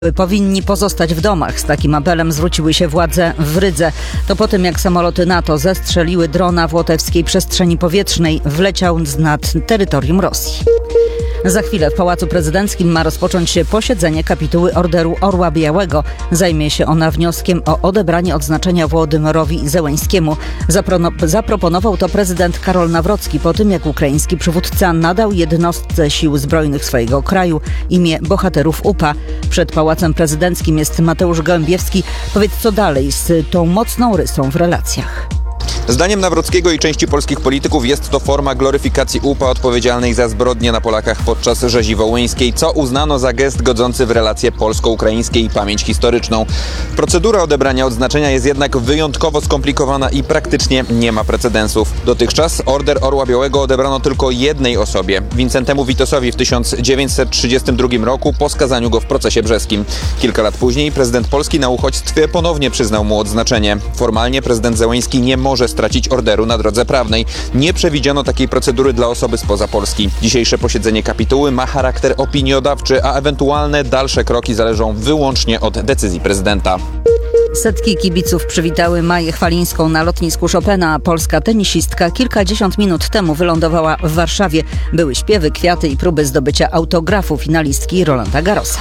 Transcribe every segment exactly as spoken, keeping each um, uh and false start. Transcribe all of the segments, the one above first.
Powinni pozostać w domach. Z takim apelem zwróciły się władze w Rydze. To po tym, jak samoloty NATO zestrzeliły drona w łotewskiej przestrzeni powietrznej. Wleciał nad terytorium Rosji. Za chwilę w Pałacu Prezydenckim ma rozpocząć się posiedzenie kapituły Orderu Orła Białego. Zajmie się ona wnioskiem o odebranie odznaczenia Wołodymyrowi Zełenskiemu. Zaprono- zaproponował to prezydent Karol Nawrocki po tym, jak ukraiński przywódca nadał jednostce sił zbrojnych swojego kraju imię bohaterów U P A. Przed Pałacem Prezydenckim jest Mateusz Gołębiewski. Powiedz, co dalej z tą mocną rysą w relacjach. Zdaniem Nawrockiego i części polskich polityków jest to forma gloryfikacji U P A odpowiedzialnej za zbrodnie na Polakach podczas rzezi wołyńskiej, co uznano za gest godzący w relacje polsko-ukraińskie i pamięć historyczną. Procedura odebrania odznaczenia jest jednak wyjątkowo skomplikowana i praktycznie nie ma precedensów. Dotychczas Order Orła Białego odebrano tylko jednej osobie, Wincentemu Witosowi w tysiąc dziewięćset trzydziestym drugim roku po skazaniu go w procesie brzeskim. Kilka lat później prezydent Polski na uchodźstwie ponownie przyznał mu odznaczenie. Formalnie prezydent Zełenski nie może stracić orderu na drodze prawnej. Nie przewidziano takiej procedury dla osoby spoza Polski. Dzisiejsze posiedzenie kapituły ma charakter opiniodawczy, a ewentualne dalsze kroki zależą wyłącznie od decyzji prezydenta. Setki kibiców przywitały Maję Chwalińską na lotnisku Chopina. Polska tenisistka kilkadziesiąt minut temu wylądowała w Warszawie. Były śpiewy, kwiaty i próby zdobycia autografu finalistki Rolanda Garrosa.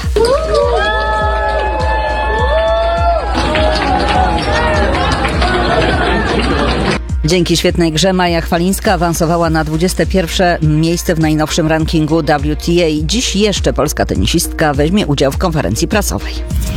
Dzięki świetnej grze Maja Chwalińska awansowała na dwudzieste pierwsze miejsce w najnowszym rankingu W T A. Dziś jeszcze polska tenisistka weźmie udział w konferencji prasowej.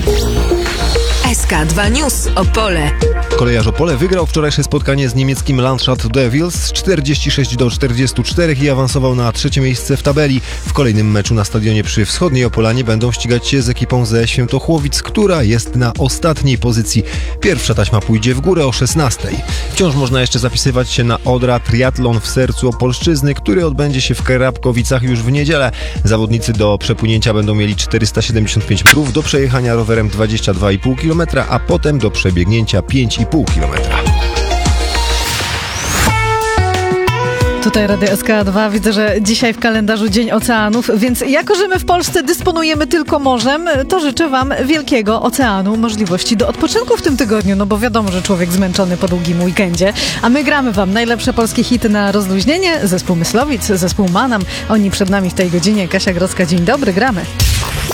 S K dwa News Opole. Kolejarz Opole wygrał wczorajsze spotkanie z niemieckim Landshut Devils czterdzieści sześć do czterdziestu czterech i awansował na trzecie miejsce w tabeli. W kolejnym meczu na stadionie przy Wschodniej Opolanie będą ścigać się z ekipą ze Świętochłowic, która jest na ostatniej pozycji. Pierwsza taśma pójdzie w górę o szesnastej. Wciąż można jeszcze zapisywać się na Odra Triathlon w sercu Opolszczyzny, który odbędzie się w Krapkowicach już w niedzielę. Zawodnicy do przepłynięcia będą mieli czterysta siedemdziesiąt pięć metrów, do przejechania rowerem dwadzieścia dwa i pół kilometra, a potem do przebiegnięcia pięć i pół kilometra. Tutaj Radio S K dwa. Widzę, że dzisiaj w kalendarzu Dzień Oceanów, więc jako, że my w Polsce dysponujemy tylko morzem, to życzę wam wielkiego oceanu, możliwości do odpoczynku w tym tygodniu, no bo wiadomo, że człowiek zmęczony po długim weekendzie, a my gramy wam najlepsze polskie hity na rozluźnienie. Zespół Myslowic, zespół Manam, oni przed nami w tej godzinie. Kasia Grodzka, dzień dobry, gramy.